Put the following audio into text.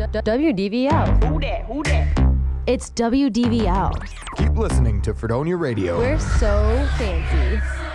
WDVL. Who that? Who that? It's WDVL. Keep listening to Fredonia Radio. We're so fancy.